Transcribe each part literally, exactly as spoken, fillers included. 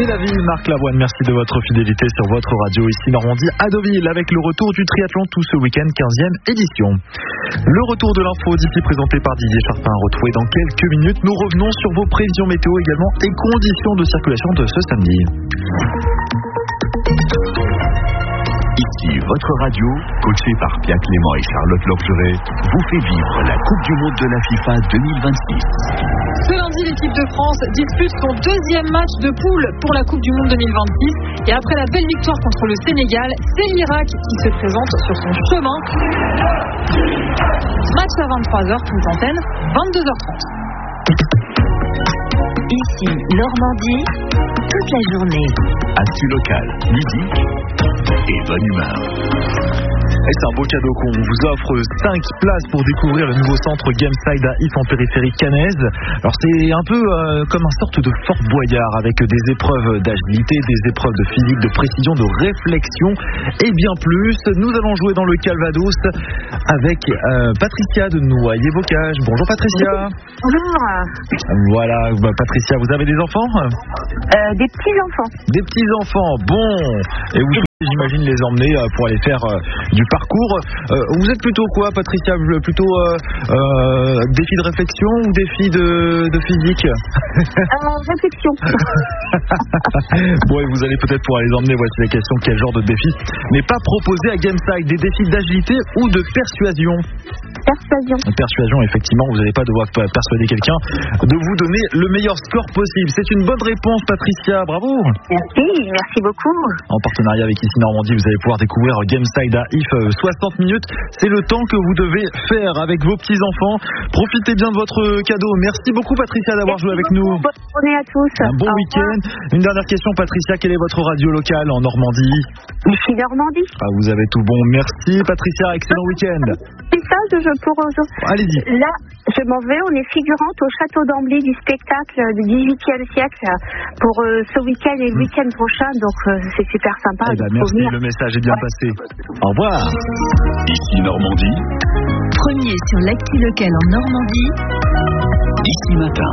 C'est la ville, Marc Lavoine, merci de votre fidélité sur votre radio ici Normandie à Deauville avec le retour du triathlon tout ce week-end, quinzième édition. Le retour de l'info d'ici présenté par Didier Charpin, retrouvé dans quelques minutes. Nous revenons sur vos prévisions météo également et conditions de circulation de ce samedi. Ici, votre radio, coachée par Pierre Clément et Charlotte Lorgeret, vous fait vivre la Coupe du Monde de la FIFA deux mille vingt-six. Ce lundi, l'équipe de France dispute son deuxième match de poule pour la Coupe du Monde deux mille vingt-six. Et après la belle victoire contre le Sénégal, c'est l'Irak qui se présente sur son chemin. Match à vingt-trois heures, toute antenne, vingt-deux heures trente. Ici, Normandie, toute la journée. Actu local, musique et bonne humeur. Et c'est un beau cadeau qu'on vous offre, cinq places pour découvrir le nouveau centre Gameside à If en périphérie caennaise. Alors c'est un peu euh, comme une sorte de Fort Boyard avec des épreuves d'agilité, des épreuves de physique, de précision, de réflexion et bien plus. Nous allons jouer dans le Calvados avec euh, Patricia de Noyer-Bocage. Bonjour Patricia. Bonjour. Voilà, bah, Patricia, vous avez des enfants ? euh, Des petits-enfants. Des petits-enfants, bon. Et vous j'imagine les emmener pour aller faire euh, du parcours. Euh, vous êtes plutôt quoi, Patricia ? Plutôt euh, euh, défi de réflexion ou défi de, de physique ? euh, Réflexion. Bon, et vous allez peut-être pouvoir les emmener, voici la question, quel genre de défi n'est pas proposé à Gameside ? Des défis d'agilité ou de persuasion ? Persuasion. Persuasion, effectivement, vous n'allez pas devoir persuader quelqu'un de vous donner le meilleur score possible. C'est une bonne réponse, Patricia, bravo. Merci, merci beaucoup. En partenariat avec Ici Normandie, vous allez pouvoir découvrir Gameside à If, soixante minutes. C'est le temps que vous devez faire avec vos petits-enfants. Profitez bien de votre cadeau. Merci beaucoup, Patricia, d'avoir merci joué avec beaucoup. nous. Bonne journée à tous. Un bon week-end. Une dernière question, Patricia, quelle est votre radio locale en Normandie ? Ici Normandie. Ah, vous avez tout bon. Merci, Patricia. Excellent week-end. Message, je pour aujourd'hui. Allez-y. Là, je m'en vais. On est figurante au château d'Amblay du spectacle du dix-huitième siècle pour euh, ce week-end et le week-end prochain. Donc, euh, c'est super sympa. Eh ben, merci, le message est bien ouais. passé. Au revoir. Ici Normandie. Premier sur l'actu local en Normandie. Ici matin.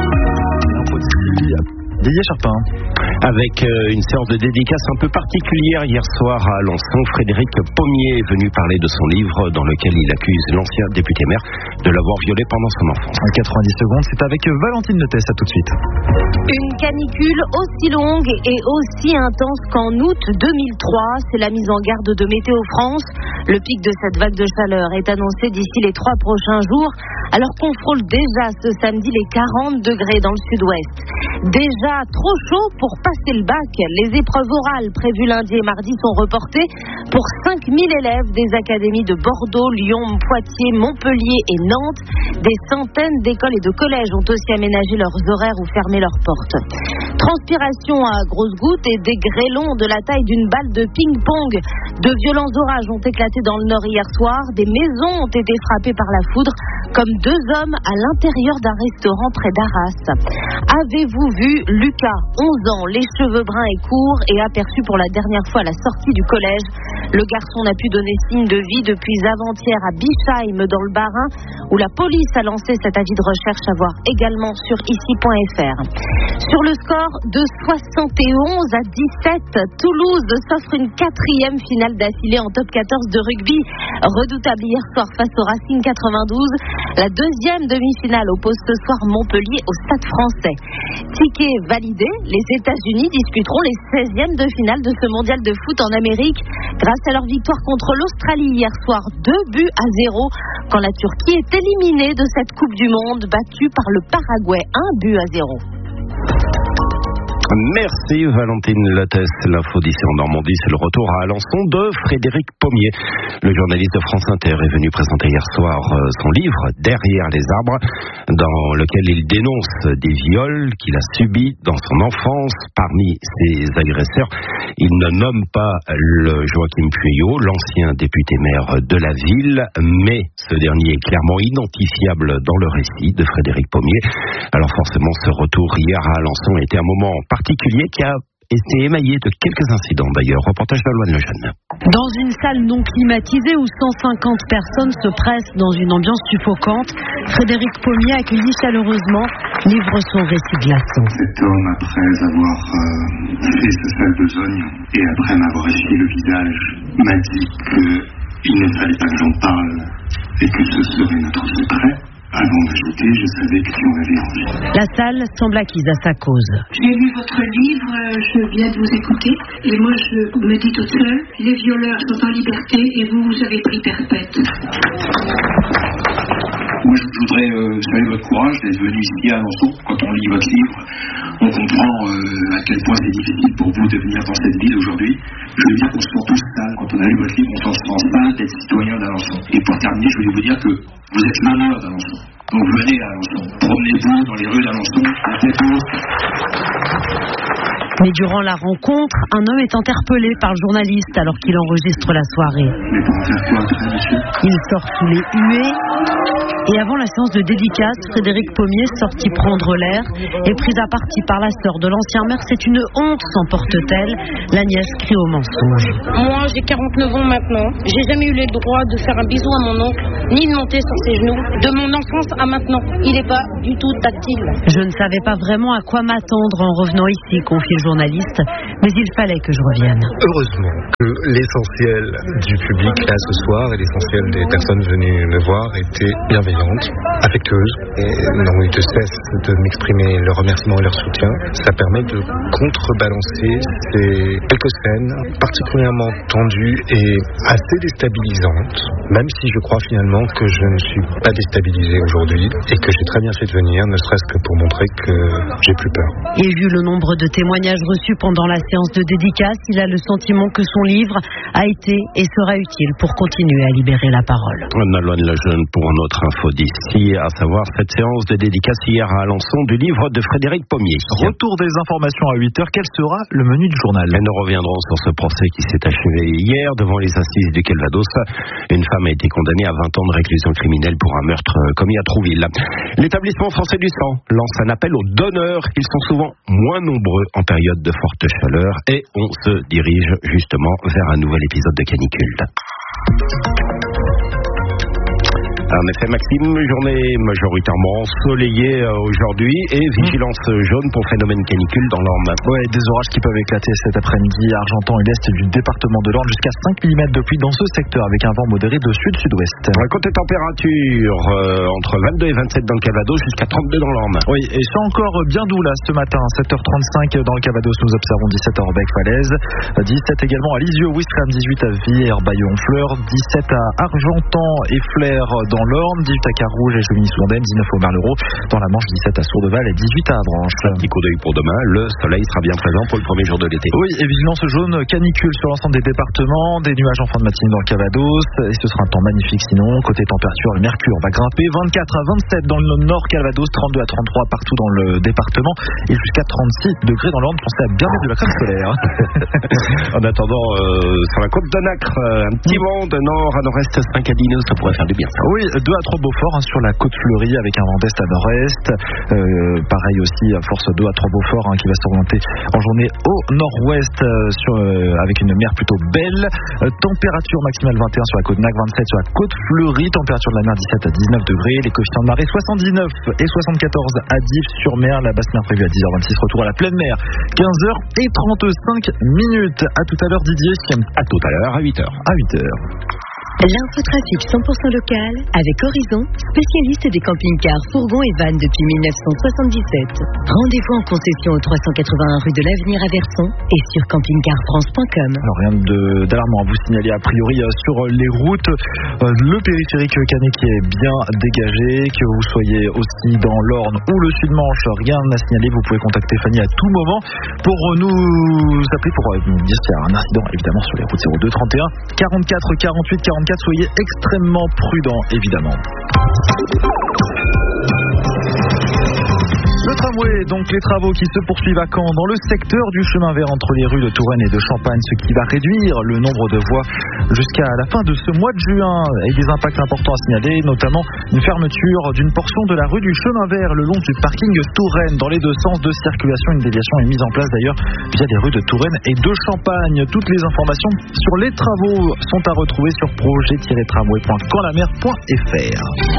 Didier Charpin. Avec euh, une séance de dédicace un peu particulière hier soir à Alençon, Frédéric Pommier est venu parler de son livre dans lequel il accuse l'ancien député-maire de l'avoir violé pendant son enfance. En quatre-vingt-dix secondes, c'est avec Valentine Netès, à tout de suite. Une canicule aussi longue et aussi intense qu'en août deux mille trois, c'est la mise en garde de Météo France. Le pic de cette vague de chaleur est annoncé d'ici les trois prochains jours, alors qu'on frôle déjà ce samedi les quarante degrés dans le sud-ouest. Déjà trop chaud pour passer le bac. Les épreuves orales prévues lundi et mardi sont reportées pour cinq mille élèves des académies de Bordeaux, Lyon, Poitiers, Montpellier et Nantes. Des centaines d'écoles et de collèges ont aussi aménagé leurs horaires ou fermé leurs portes. Transpiration à grosses gouttes et des grêlons de la taille d'une balle de ping-pong. De violents orages ont éclaté dans le nord hier soir. Des maisons ont été frappées par la foudre, comme deux hommes à l'intérieur d'un restaurant près d'Arras. Avez-vous vu Lucas, onze ans, les cheveux bruns et courts, et aperçu pour la dernière fois à la sortie du collège? Le garçon n'a pu donner signe de vie depuis avant-hier à Bischheim dans le Bas-Rhin, où la police a lancé cet avis de recherche à voir également sur ici point f r. Sur le score de soixante et onze à dix-sept, Toulouse s'offre une quatrième finale d'affilée en top quatorze de rugby. Redoutable hier soir face au Racing quatre-vingt-douze. La deuxième demi-finale oppose ce soir Montpellier au Stade Français. Ticket validé, les États-Unis disputeront les seizièmes de finale de ce mondial de foot en Amérique grâce à leur victoire contre l'Australie hier soir, deux buts à zéro, quand la Turquie est éliminée de cette Coupe du Monde, battue par le Paraguay, un but à zéro. Merci Valentine Lattès. L'info d'ici en Normandie, c'est le retour à Alençon de Frédéric Pommier. Le journaliste de France Inter est venu présenter hier soir son livre Derrière les arbres, dans lequel il dénonce des viols qu'il a subis dans son enfance. Parmi ses agresseurs, il ne nomme pas le Joachim Pueyo, l'ancien député-maire de la ville, mais ce dernier est clairement identifiable dans le récit de Frédéric Pommier. Alors forcément, ce retour hier à Alençon a été un moment particulier qui a été émaillé de quelques incidents d'ailleurs. Reportage de Loane Lejeune. Dans une salle non climatisée où cent cinquante personnes se pressent dans une ambiance suffocante, Frédéric Pommier accueillit chaleureusement, livre son récit glaçant. Cet homme, après avoir euh, fait sa sale besogne et après m'avoir essuyé le visage, m'a dit qu'il ne fallait pas que j'en parle et que ce serait notre secret. Avant d'ajouter, je savais que si on avait envie. La salle semble acquise à sa cause. J'ai lu votre livre, je viens de vous écouter, et moi je me dis toute seule, les violeurs sont en liberté et vous, vous avez pris perpète. Moi je voudrais euh, saluer votre courage d'être venu ici à Alençon. Quand on lit votre livre, on comprend euh, à quel point c'est difficile pour vous de venir dans cette ville aujourd'hui. Je veux dire qu'on se sent tous sales. Quand on a lu votre livre, on se sent sale d'être citoyen d'Alençon. Et pour terminer, je voulais vous dire que vous êtes l'honneur d'Alençon. Donc venez à Alençon, promenez-vous dans les rues d'Alençon, la tête haute. Mais durant la rencontre, un homme est interpellé par le journaliste alors qu'il enregistre la soirée. Mais pour en faire quoi après, monsieur ? Il sort sous les huées. Et avant la séance de dédicace, Frédéric Pommier, sorti prendre l'air, est pris à partie par la sœur de l'ancien maire. C'est une honte, s'emporte-t-elle. La nièce crie au mensonge. Moi, j'ai quarante-neuf ans maintenant. J'ai jamais eu le droit de faire un bisou à mon oncle, ni de monter sur ses genoux. De mon enfance à maintenant, il n'est pas du tout tactile. Je ne savais pas vraiment à quoi m'attendre en revenant ici, confie le journaliste, mais il fallait que je revienne. Heureusement que l'essentiel du public là ce soir et l'essentiel des personnes venues me voir étaient bienveillantes, affectueuses et n'ont eu de cesse de m'exprimer leur remerciement et leur soutien. Ça permet de contrebalancer ces quelques scènes particulièrement tendues et assez déstabilisantes, même si je crois finalement que je ne suis pas déstabilisé aujourd'hui et que j'ai très bien fait de venir, ne serait-ce que pour montrer que j'ai plus peur. Et vu le nombre de témoignages reçus pendant la séance de dédicace, il a le sentiment que son livre a été et sera utile pour continuer à libérer la parole. Nolwenn Lejeune pour notre info d'ici, à savoir cette séance de dédicace hier à Alençon du livre de Frédéric Pommier. Retour des informations à huit heures, quel sera le menu du journal ? Et nous reviendrons sur ce procès qui s'est achevé hier devant les assises du Calvados. Une femme a été condamnée à vingt ans de réclusion criminelle pour un meurtre commis à Trouville. L'établissement français du sang lance un appel aux donneurs. Ils sont souvent moins nombreux en période de forte chaleur et on se dirige justement vers un nouvel épisode de canicule. En effet, Maxime, journée majoritairement ensoleillée aujourd'hui et vigilance jaune pour phénomène canicule dans l'Orne. Ouais, des orages qui peuvent éclater cet après-midi à Argentan et l'est du département de l'Orne, jusqu'à cinq millimètres de pluie dans ce secteur avec un vent modéré de sud-sud-ouest. Côté température, euh, entre vingt-deux et vingt-sept dans le Calvados, jusqu'à trente-deux dans l'Orne. Oui, et c'est encore bien doux là ce matin, sept heures trente-cinq dans le Calvados, nous observons dix-sept à Orbec-Falaise, dix-sept également à Lisieux, Ouistreham, dix-huit à Villers, Bayeux-Honfleur, dix-sept à Argentan et Flers dans l'Orne, dix-huit à Carouge et Chevigny-sous-Andaine, dix-neuf au Merlereau, dans la Manche, dix-sept à Sourdeval et dix-huit à Avranches. Un petit coup d'œil pour demain, le soleil sera bien présent pour le premier jour de l'été. Oui, et vigilance jaune canicule sur l'ensemble des départements, des nuages en fin de matinée dans le Calvados, et ce sera un temps magnifique sinon. Côté température, le mercure va grimper, vingt-quatre à vingt-sept dans le nord Calvados, trente-deux à trente-trois partout dans le département, et jusqu'à trente-six degrés dans l'Orne. Pensez à bien mettre de la crème solaire. En attendant, euh, sur la côte de Nacre, un petit vent de nord à nord-est, cinq à dix nœuds, ça pourrait faire du bien. Oui, deux à trois Beaufort hein, sur la côte fleurie avec un vent d'est à nord-est. Euh, pareil aussi à force deux à trois Beaufort hein, qui va s'orienter en journée au nord-ouest euh, sur, euh, avec une mer plutôt belle. Euh, température maximale vingt et un sur la côte Nacre, vingt-sept sur la côte fleurie. Température de la mer dix-sept à dix-neuf degrés. Les coefficients de marée soixante-dix-neuf et soixante-quatorze à Dives sur mer. La basse mer prévue à dix heures vingt-six. Retour à la pleine mer, quinze heures trente-cinq minutes. À tout à l'heure Didier. À tout à l'heure à huit heures. À huit heures. L'infotrafic cent pour cent local avec Horizon, spécialiste des camping-cars, fourgons et vannes depuis mille neuf cent soixante-dix-sept. Rendez-vous en concession au trois cent quatre-vingt-un rue de l'Avenir à Verson et sur camping car france point com. Alors rien de, d'alarmant à vous signaler a priori euh, sur les routes. Euh, le périphérique Canet qui est bien dégagé, que vous soyez aussi dans l'Orne ou le Sud-Manche, rien à signaler. Vous pouvez contacter Fanny à tout moment pour nous appeler pour euh, nous dire s'il y a un incident évidemment sur les routes zéro deux trente et un quarante-quatre quarante-huit quarante-quatre. Soyez extrêmement prudents, évidemment. Le tramway tramway, donc les travaux qui se poursuivent à Caen dans le secteur du chemin vert entre les rues de Touraine et de Champagne, ce qui va réduire le nombre de voies jusqu'à la fin de ce mois de juin. Et des impacts importants à signaler, notamment une fermeture d'une portion de la rue du chemin vert le long du parking Touraine dans les deux sens de circulation. Une déviation est mise en place d'ailleurs via les rues de Touraine et de Champagne. Toutes les informations sur les travaux sont à retrouver sur projet tiret tramway point quand la mer point f r.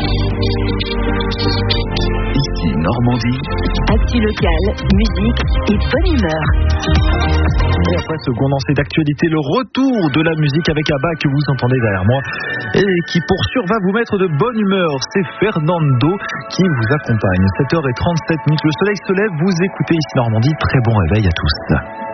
Ici Normandie. Actu locale, musique et bonne humeur. Et après ce condensé d'actualité, le retour de la musique avec Abba que vous entendez derrière moi et qui pour sûr va vous mettre de bonne humeur. C'est Fernando qui vous accompagne. sept heures trente-sept minutes, le soleil se lève, vous écoutez ici Normandie. Très bon réveil à tous.